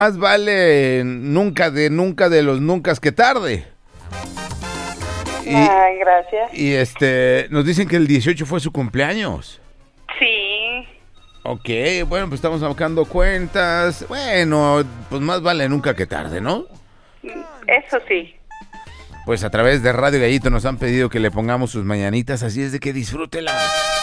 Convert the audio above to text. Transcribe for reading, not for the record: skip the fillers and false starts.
Más vale nunca de los nunca que tarde. Ay, gracias. Y nos dicen que el 18 fue su cumpleaños. Sí. Ok, bueno, pues estamos sacando cuentas. Bueno, pues más vale nunca que tarde, ¿no? Eso sí. Pues a través de Radio Gallito nos han pedido que le pongamos sus mañanitas, así es de que disfrútelas.